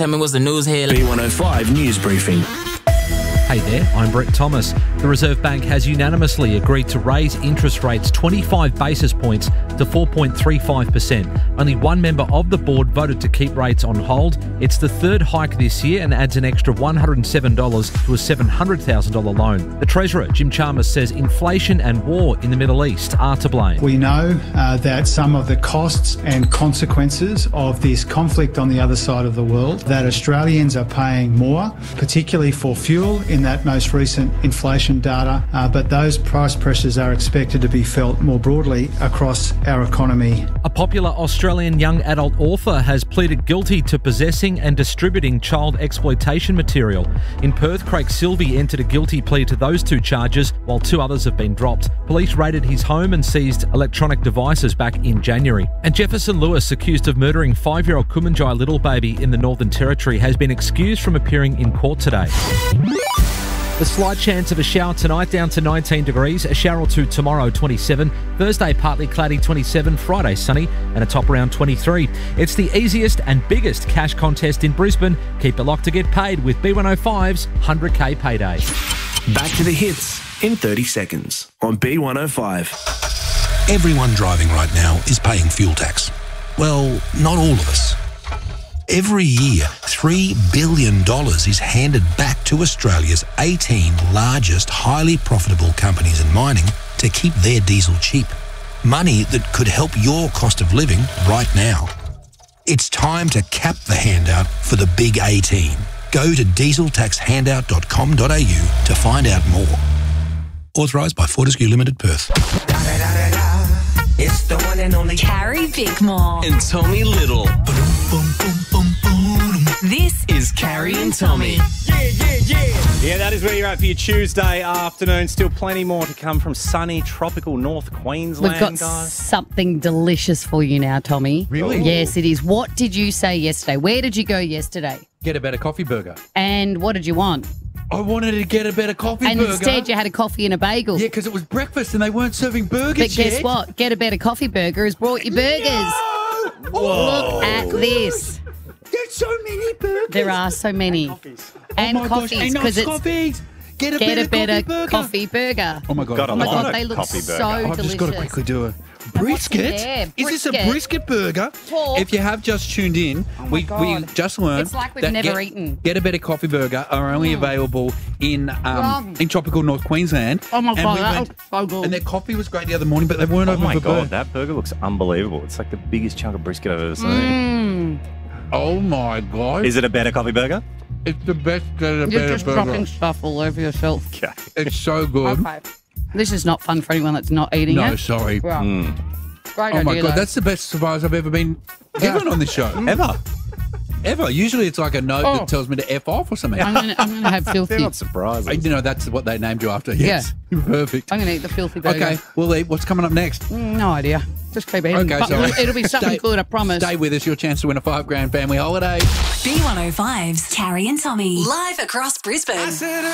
tell me what's the news here. B105 News Briefing. Hey there, I'm Brett Thomas. The Reserve Bank has unanimously agreed to raise interest rates 25 basis points to 4.35%. Only one member of the board voted to keep rates on hold. It's the third hike this year and adds an extra $107 to a $700,000 loan. The Treasurer, Jim Chalmers, says inflation and war in the Middle East are to blame. We know that some of the costs and consequences of this conflict on the other side of the world, that Australians are paying more, particularly for fuel in that most recent inflation data, but those price pressures are expected to be felt more broadly across our economy. A popular Australian young adult author has pleaded guilty to possessing and distributing child exploitation material. In Perth, Craig Silvey entered a guilty plea to those two charges, while two others have been dropped. Police raided his home and seized electronic devices back in January. And Jefferson Lewis, accused of murdering 5-year-old Kumanjai little baby in the Northern Territory, has been excused from appearing in court today. The slight chance of a shower tonight, down to 19 degrees. A shower or two tomorrow, 27. Thursday, partly cloudy, 27. Friday, sunny, and a top around 23. It's the easiest and biggest cash contest in Brisbane. Keep it locked to get paid with B105's 100K Payday. Back to the hits in 30 seconds on B105. Everyone driving right now is paying fuel tax. Well, not all of us. Every year, $3 billion is handed back to Australia's 18 largest, highly profitable companies in mining to keep their diesel cheap. Money that could help your cost of living right now. It's time to cap the handout for the big 18. Go to dieseltaxhandout.com.au to find out more. Authorised by Fortescue Limited, Perth. It's the one and only Carrie Bickmore. and Tommy Little. This Is Carrie and Tommy. Yeah, that is where you're at for your Tuesday afternoon. Still plenty more to come from sunny, tropical North Queensland, We've got guys. something delicious for you now, Tommy. Really? Yes, it is. What did you say yesterday? Where did you go yesterday? Get a better coffee burger. And what did you want? I wanted to get a better coffee And burger. instead you had a coffee and a bagel. Yeah, because it was breakfast and they weren't serving burgers But guess yet. what? Get a better coffee burger has brought you burgers. Look at this. There's so many burgers. There are so many. And oh my gosh, coffees, and because it's coffees. Get a better burger. coffee burger. Oh my God. Oh my God, they look so I've delicious. just got to quickly do a brisket. there? Is this a Brisket. brisket burger? Talk. If you have just tuned in, we God. just learned It's like we've that never eaten. Get a better coffee burger are only available in tropical North Queensland. Oh my And God, we that went- looks so good. And their coffee was great the other morning, but they weren't Oh open my for God, birth. that burger looks unbelievable. It's like the biggest chunk of brisket I've ever seen. Oh my God! Is it a better coffee burger? It's the best get a You're better just burger. dropping stuff all over yourself. Okay. It's so good. Okay. This is not fun for anyone that's not eating No, it. sorry. Right. Great Oh my idea, God, though. that's the best surprise I've ever been given on this show. Ever. Usually it's like a note that tells me to F off or something. I'm gonna have filthy. They're not surprising. You know, that's what they named you after. Yes. Perfect. I'm gonna eat the filthy burger. Okay, we'll eat. What's coming up next? No idea. Just keep eating. Okay, But sorry. it'll be something Stay- good, I promise. Stay with us. Your chance to win a $5,000 family holiday. B105's Carrie and Tommy. Live across Brisbane.